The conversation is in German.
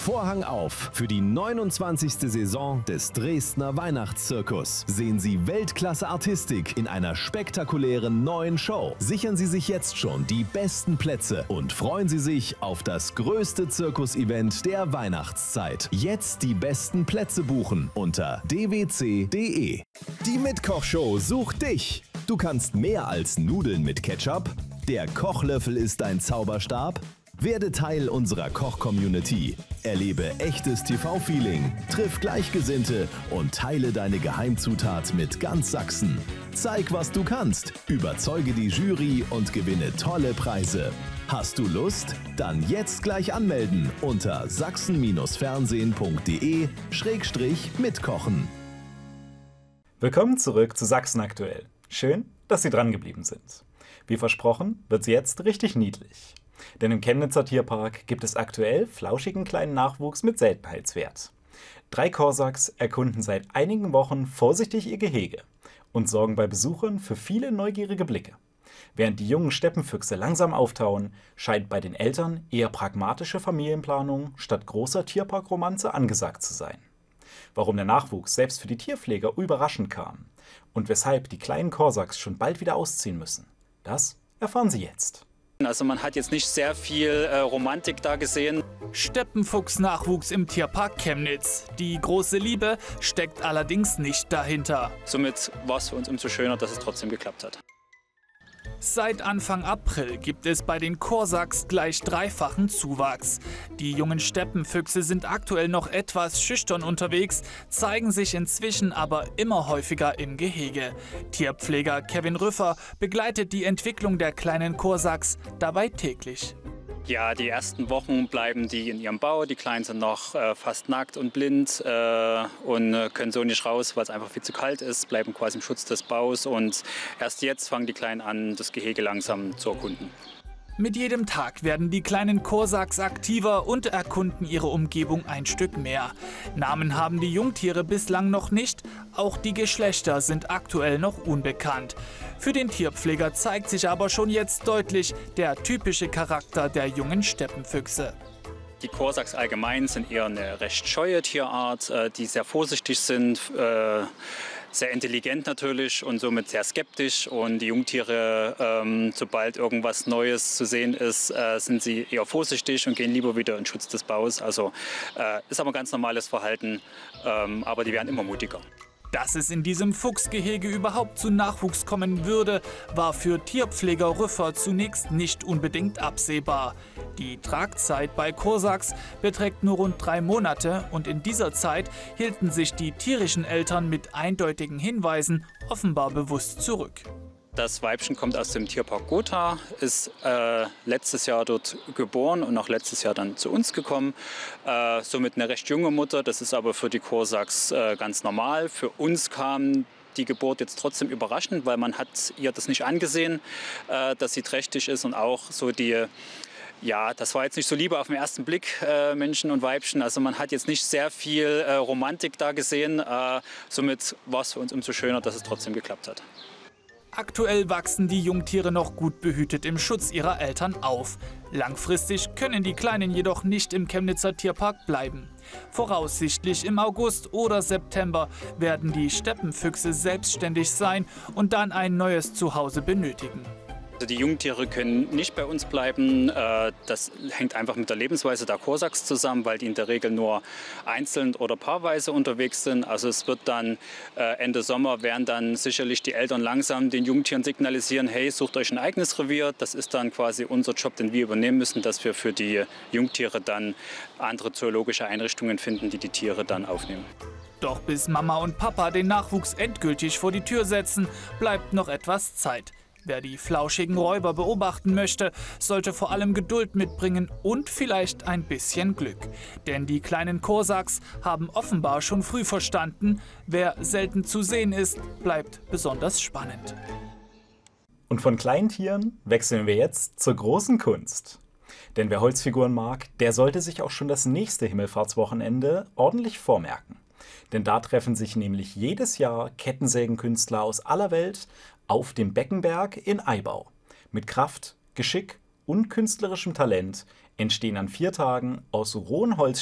Vorhang auf für die 29. Saison des Dresdner Weihnachtszirkus. Sehen Sie Weltklasse-Artistik in einer spektakulären neuen Show. Sichern Sie sich jetzt schon die besten Plätze und freuen Sie sich auf das größte Zirkusevent der Weihnachtszeit. Jetzt die besten Plätze buchen unter dwc.de. Die Mitkochshow sucht dich. Du kannst mehr als Nudeln mit Ketchup. Der Kochlöffel ist ein Zauberstab. Werde Teil unserer Koch-Community. Erlebe echtes TV-Feeling, triff Gleichgesinnte und teile deine Geheimzutat mit ganz Sachsen. Zeig, was du kannst, überzeuge die Jury und gewinne tolle Preise. Hast du Lust? Dann jetzt gleich anmelden unter sachsen-fernsehen.de/mitkochen. Willkommen zurück zu Sachsen aktuell. Schön, dass Sie dran geblieben sind. Wie versprochen, wird's jetzt richtig niedlich. Denn im Chemnitzer Tierpark gibt es aktuell flauschigen kleinen Nachwuchs mit Seltenheitswert. 3 Korsaks erkunden seit einigen Wochen vorsichtig ihr Gehege und sorgen bei Besuchern für viele neugierige Blicke. Während die jungen Steppenfüchse langsam auftauen, scheint bei den Eltern eher pragmatische Familienplanung statt großer Tierparkromanze angesagt zu sein. Warum der Nachwuchs selbst für die Tierpfleger überraschend kam und weshalb die kleinen Korsaks schon bald wieder ausziehen müssen, das erfahren Sie jetzt. Also man hat jetzt nicht sehr viel Romantik da gesehen. Steppenfuchs-Nachwuchs im Tierpark Chemnitz. Die große Liebe steckt allerdings nicht dahinter. Somit war es für uns umso schöner, dass es trotzdem geklappt hat. Seit Anfang April gibt es bei den Korsaks gleich dreifachen Zuwachs. Die jungen Steppenfüchse sind aktuell noch etwas schüchtern unterwegs, zeigen sich inzwischen aber immer häufiger im Gehege. Tierpfleger Kevin Rüffer begleitet die Entwicklung der kleinen Korsaks dabei täglich. Ja, die ersten Wochen bleiben die in ihrem Bau. Die Kleinen sind noch fast nackt und blind und können so nicht raus, weil es einfach viel zu kalt ist, bleiben quasi im Schutz des Baus. Und erst jetzt fangen die Kleinen an, das Gehege langsam zu erkunden. Mit jedem Tag werden die kleinen Korsaks aktiver und erkunden ihre Umgebung ein Stück mehr. Namen haben die Jungtiere bislang noch nicht, auch die Geschlechter sind aktuell noch unbekannt. Für den Tierpfleger zeigt sich aber schon jetzt deutlich der typische Charakter der jungen Steppenfüchse. Die Korsaks allgemein sind eher eine recht scheue Tierart, die sehr vorsichtig sind, sehr intelligent natürlich und somit sehr skeptisch. Und die Jungtiere, sobald irgendwas Neues zu sehen ist, sind sie eher vorsichtig und gehen lieber wieder in Schutz des Baus. Also ist aber ein ganz normales Verhalten, aber die werden immer mutiger. Dass es in diesem Fuchsgehege überhaupt zu Nachwuchs kommen würde, war für Tierpfleger Rüffer zunächst nicht unbedingt absehbar. Die Tragzeit bei Korsaks beträgt nur rund 3 Monate und in dieser Zeit hielten sich die tierischen Eltern mit eindeutigen Hinweisen offenbar bewusst zurück. Das Weibchen kommt aus dem Tierpark Gotha, ist letztes Jahr dort geboren und auch letztes Jahr dann zu uns gekommen. Somit eine recht junge Mutter, das ist aber für die Korsaks ganz normal. Für uns kam die Geburt jetzt trotzdem überraschend, weil man hat ihr das nicht angesehen, dass sie trächtig ist und auch so die... Ja, das war jetzt nicht so Liebe auf den ersten Blick, Männchen und Weibchen. Also man hat jetzt nicht sehr viel Romantik da gesehen. Somit war es für uns umso schöner, dass es trotzdem geklappt hat. Aktuell wachsen die Jungtiere noch gut behütet im Schutz ihrer Eltern auf. Langfristig können die Kleinen jedoch nicht im Chemnitzer Tierpark bleiben. Voraussichtlich im August oder September werden die Steppenfüchse selbstständig sein und dann ein neues Zuhause benötigen. Also die Jungtiere können nicht bei uns bleiben. Das hängt einfach mit der Lebensweise der Korsaks zusammen, weil die in der Regel nur einzeln oder paarweise unterwegs sind. Also es wird dann Ende Sommer werden dann sicherlich die Eltern langsam den Jungtieren signalisieren, hey, sucht euch ein eigenes Revier. Das ist dann quasi unser Job, den wir übernehmen müssen, dass wir für die Jungtiere dann andere zoologische Einrichtungen finden, die die Tiere dann aufnehmen. Doch bis Mama und Papa den Nachwuchs endgültig vor die Tür setzen, bleibt noch etwas Zeit. Wer die flauschigen Räuber beobachten möchte, sollte vor allem Geduld mitbringen und vielleicht ein bisschen Glück. Denn die kleinen Korsaks haben offenbar schon früh verstanden, wer selten zu sehen ist, bleibt besonders spannend. Und von kleinen Tieren wechseln wir jetzt zur großen Kunst. Denn wer Holzfiguren mag, der sollte sich auch schon das nächste Himmelfahrtswochenende ordentlich vormerken. Denn da treffen sich nämlich jedes Jahr Kettensägenkünstler aus aller Welt auf dem Beckenberg in Aibau. Mit Kraft, Geschick und künstlerischem Talent entstehen an 4 Tagen aus rohen Holz